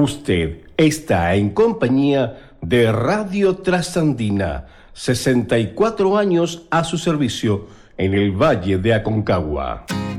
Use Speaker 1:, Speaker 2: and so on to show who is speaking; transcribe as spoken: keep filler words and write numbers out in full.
Speaker 1: Usted está en compañía de Radio Trasandina, sesenta y cuatro años a su servicio en el Valle de Aconcagua.